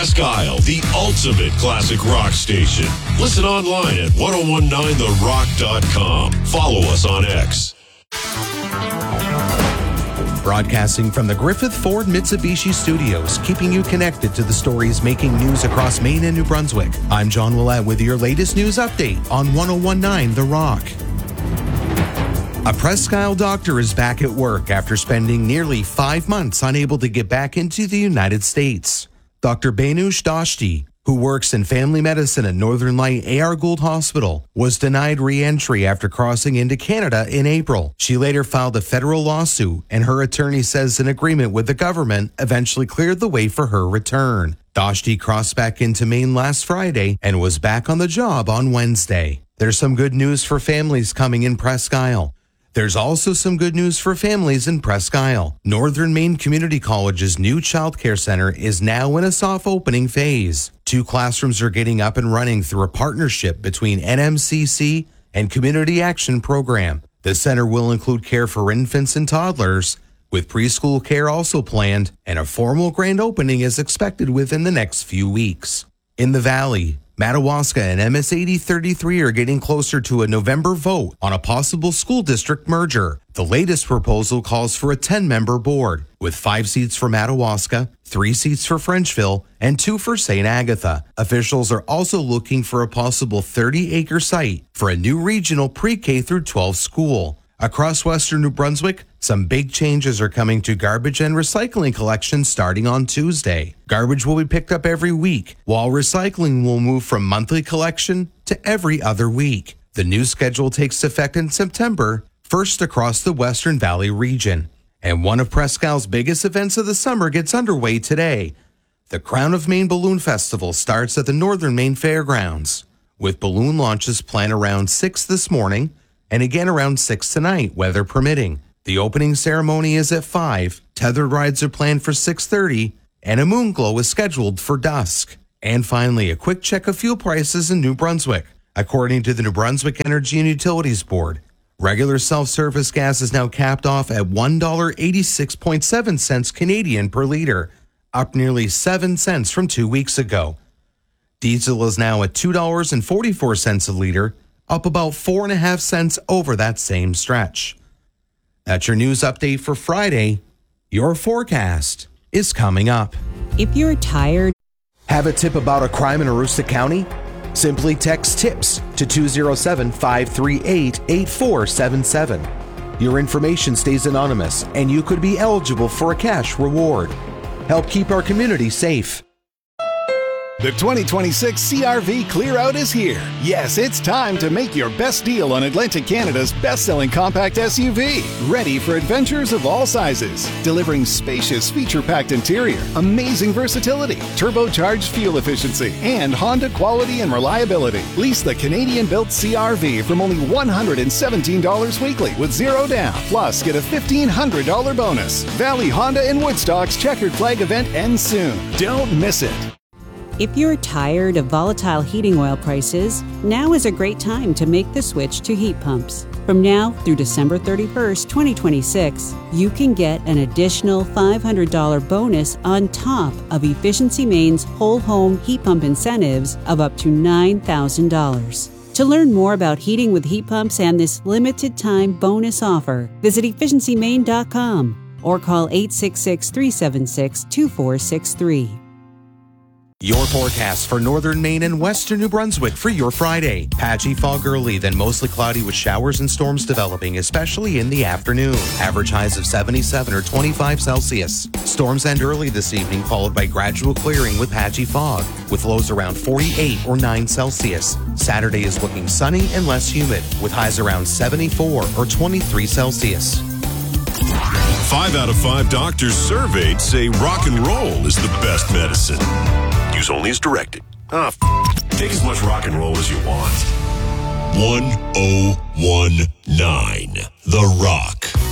Presque Isle, the ultimate classic rock station. Listen online at 1019therock.com. Follow us on X. Broadcasting from the Griffith Ford Mitsubishi Studios, keeping you connected to the stories making news across Maine and New Brunswick. I'm John Willett with your latest news update on 1019 The Rock. A Presque Isle doctor is back at work after spending nearly 5 months unable to get back into the United States. Dr. Benush Doshti, who works in family medicine at Northern Light A.R. Gould Hospital, was denied re-entry after crossing into Canada in April. She later filed a federal lawsuit, and her attorney says an agreement with the government eventually cleared the way for her return. Doshti crossed back into Maine last Friday and was back on the job on Wednesday. There's some good news for families coming in Presque Isle. There's also some good news for families in Presque Isle. Northern Maine Community College's new child care center is now in a soft opening phase. 2 classrooms are getting up and running through a partnership between NMCC and Community Action Program. The center will include care for infants and toddlers, with preschool care also planned, and a formal grand opening is expected within the next few weeks. In the Valley, Madawaska and MS8033 are getting closer to a November vote on a possible school district merger. The latest proposal calls for a 10-member board, with 5 seats for Madawaska, 3 seats for Frenchville, and 2 for St. Agatha. Officials are also looking for a possible 30-acre site for a new regional pre-K through 12 school. Across western New Brunswick, some big changes are coming to garbage and recycling collection starting on Tuesday. Garbage will be picked up every week, while recycling will move from monthly collection to every other week. The new schedule takes effect in September, first across the Western Valley region. And one of Presque Isle's biggest events of the summer gets underway today. The Crown of Maine Balloon Festival starts at the Northern Maine Fairgrounds, with balloon launches planned around 6 this morning, and again around 6 tonight, weather permitting. The opening ceremony is at 5, tethered rides are planned for 6:30, and a moon glow is scheduled for dusk. And finally, a quick check of fuel prices in New Brunswick. According to the New Brunswick Energy and Utilities Board, regular self-service gas is now capped off at $1.86.7 Canadian per liter, up nearly 7 cents from 2 weeks ago. Diesel is now at $2.44 a liter, up about 4.5 cents over that same stretch. That's your news update for Friday. Your forecast is coming up. If you're tired, have a tip about a crime in Aroostook County? Simply text TIPS to 207-538-8477. Your information stays anonymous, and you could be eligible for a cash reward. Help keep our community safe. The 2026 CRV Clear Out is here. Yes, it's time to make your best deal on Atlantic Canada's best-selling compact SUV. Ready for adventures of all sizes. Delivering spacious, feature-packed interior, amazing versatility, turbocharged fuel efficiency, and Honda quality and reliability. Lease the Canadian-built CRV from only $117 weekly with $0 down. Plus, get a $1,500 bonus. Valley Honda in Woodstock's Checkered Flag event ends soon. Don't miss it. if you're tired of volatile heating oil prices, now is a great time to make the switch to heat pumps. From now through December 31st, 2026, you can get an additional $500 bonus on top of Efficiency Maine's whole home heat pump incentives of up to $9,000. To learn more about heating with heat pumps and this limited time bonus offer, visit efficiencymaine.com or call 866-376-2463. Your forecast for northern Maine and western New Brunswick for your Friday. Patchy fog early, then mostly cloudy with showers and storms developing, especially in the afternoon. Average highs of 77 or 25 Celsius. Storms end early this evening, followed by gradual clearing with patchy fog, with lows around 48 or 9 Celsius. Saturday is looking sunny and less humid, with highs around 74 or 23 Celsius. 5 out of 5 doctors surveyed say rock and roll is the best medicine. Use only as directed. Take as much rock and roll as you want. 1019 The Rock.